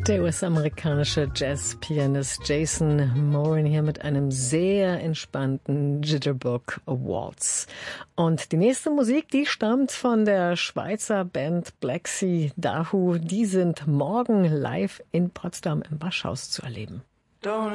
Der US-amerikanische Jazzpianist Jason Moran hier mit einem sehr entspannten Jitterbug Waltz. Und die nächste Musik, die stammt von der Schweizer Band Black Sea Dahu. Die sind morgen live in Potsdam im Waschhaus zu erleben.